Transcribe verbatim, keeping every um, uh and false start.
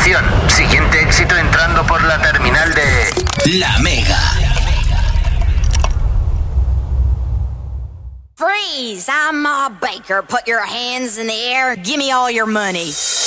Atención, siguiente éxito entrando por la terminal de La Mega. Freeze! I'm Ma Baker. Put your hands in the air. Give me all your money.